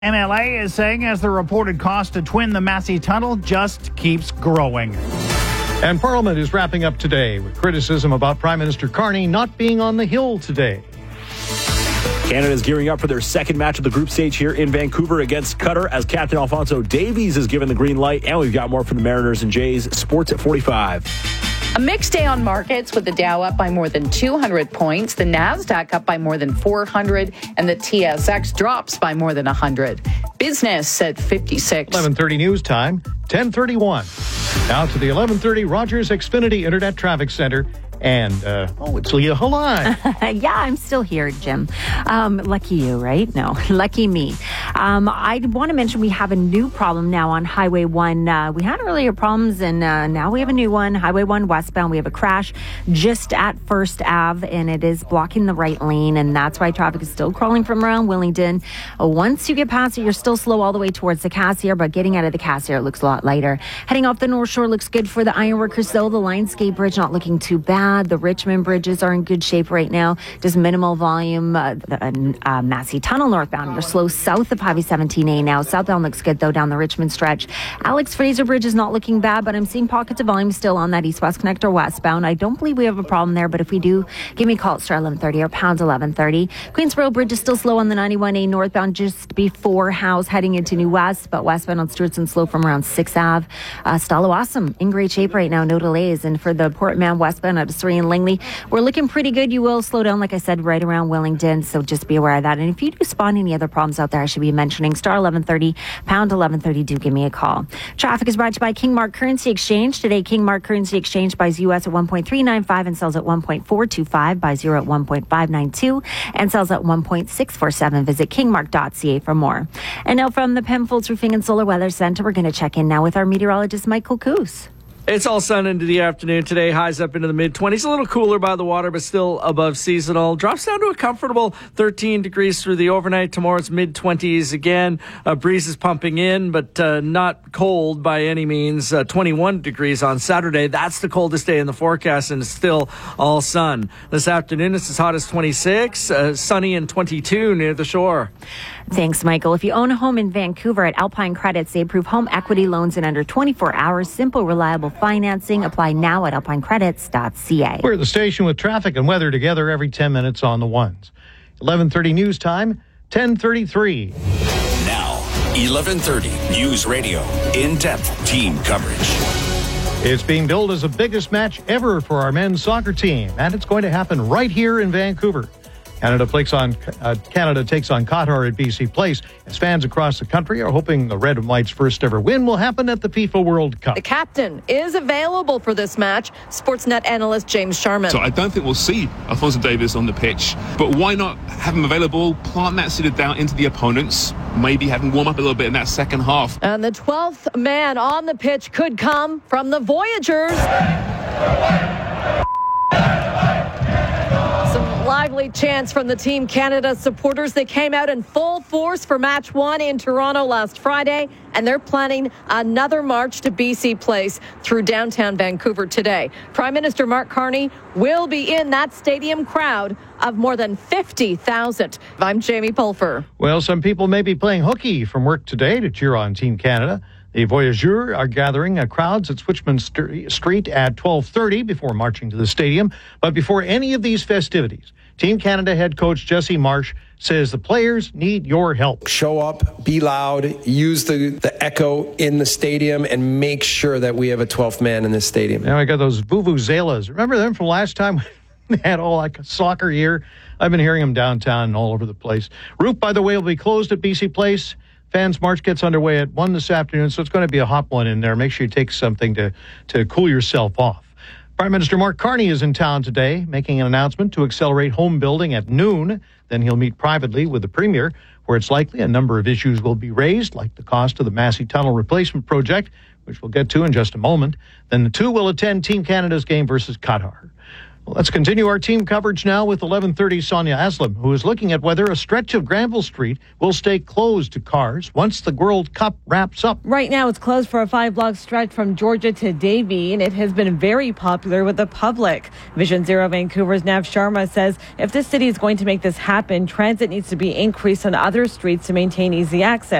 NLA is saying as the reported cost to twin the Massey Tunnel just keeps growing. And Parliament is wrapping up today with criticism about Prime Minister Carney not being on the Hill today. Canada is gearing up for their second match of the group stage here in Vancouver against Qatar as Captain Alphonso Davies is given the green light. And we've got more from the Mariners and Jays. Sports at 45. A mixed day on markets with the Dow up by more than 200 points, the Nasdaq up by more than 400, and the TSX drops by more than 100. Business at 56. 11:30 news time, 10:31. Now to the 11:30 Rogers Xfinity Internet Traffic Center. And, it's Leah Halai. Yeah, I'm still here, Jim. Lucky you, right? No, lucky me. I want to mention we have a new problem now on Highway 1. We had earlier problems, and now we have a new one. Highway 1 westbound, we have a crash just at First Ave, and it is blocking the right lane, and that's why traffic is still crawling from around Willingdon. Once you get past it, you're still slow all the way towards the Cassiar, but getting out of the Cassiar, it looks a lot lighter. Heading off the North Shore looks good for the ironworkers, though. The Lionsgate Bridge not looking too bad. The Richmond bridges are in good shape right now. Just minimal volume. Massey Tunnel northbound. You're slow south of Highway 17A now. Southbound looks good, though, down the Richmond stretch. Alex Fraser Bridge is not looking bad, but I'm seeing pockets of volume still on that east-west connector westbound. I don't believe we have a problem there, but if we do, give me a call at star 1130 or pound 1130. Queensboro Bridge is still slow on the 91A northbound just before House heading into New West, but westbound on Stewartson slow from around 6th Ave. Stalo Awesome in great shape right now, no delays. And for the Port Mann westbound out of Surrey and Langley, we're looking pretty good. You will slow down, like I said, right around Willingdon, so just be aware of that. And if you do spot any other problems out there, I should be mentioning star 1130, pound 1130, do give me a call. Traffic is brought to you by Kingmark Currency Exchange. Today, Kingmark Currency Exchange buys US at 1.395 and sells at 1.425, buys euro at 1.592 and sells at 1.647. Visit kingmark.ca for more. And now from the Penfolds Roofing and Solar Weather Center, we're going to check in now with our meteorologist, Michael Coos. It's all sun into the afternoon today. Highs up into the mid-20s. A little cooler by the water, but still above seasonal. Drops down to a comfortable 13 degrees through the overnight. Tomorrow's mid-20s again. Breeze is pumping in, but not cold by any means. 21 degrees on Saturday. That's the coldest day in the forecast, and it's still all sun. This afternoon, it's as hot as 26. Sunny and 22 near the shore. Thanks, Michael. If you own a home in Vancouver at Alpine Credits, they approve home equity loans in under 24 hours. Simple, reliable financing. Apply now at alpinecredits.ca. We're at the station with traffic and weather together every 10 minutes on the ones. 11:30 news time, 10:33. Now, 11:30 News Radio. In-depth team coverage. It's being billed as the biggest match ever for our men's soccer team, and it's going to happen right here in Vancouver. Canada takes on Qatar at BC Place as fans across the country are hoping the Red and White's first ever win will happen at the FIFA World Cup. The captain is available for this match, Sportsnet analyst James Sharman. So I don't think we'll see Alphonso Davies on the pitch, but why not have him available, plant that seeded down into the opponents, maybe have him warm up a little bit in that second half. And the 12th man on the pitch could come from the Voyagers. Lively chants from the Team Canada supporters. They came out in full force for Match 1 in Toronto last Friday, and they're planning another march to BC Place through downtown Vancouver today. Prime Minister Mark Carney will be in that stadium crowd of more than 50,000. I'm Jamie Pulfer. Well, some people may be playing hooky from work today to cheer on Team Canada. The Voyageurs are gathering crowds at Switchman Street at 12:30 before marching to the stadium. But before any of these festivities, Team Canada head coach Jesse Marsh says the players need your help. Show up, be loud, use the echo in the stadium, and make sure that we have a 12th man in this stadium. Now I got those vuvuzelas. Remember them from last time? They had all like soccer here. I've been hearing them downtown and all over the place. Roof, by the way, will be closed at BC Place. Fans March gets underway at 1 this afternoon, so it's going to be a hot one in there. Make sure you take something to cool yourself off. Prime Minister Mark Carney is in town today, making an announcement to accelerate home building at noon. Then he'll meet privately with the Premier, where it's likely a number of issues will be raised, like the cost of the Massey Tunnel replacement project, which we'll get to in just a moment. Then the two will attend Team Canada's game versus Qatar. Well, let's continue our team coverage now with 11:30 Sonia Aslam, who is looking at whether a stretch of Granville Street will stay closed to cars once the World Cup wraps up. Right now, it's closed for a 5-block stretch from Georgia to Davie, and it has been very popular with the public. Vision Zero Vancouver's Nav Sharma says if the city is going to make this happen, transit needs to be increased on other streets to maintain easy access.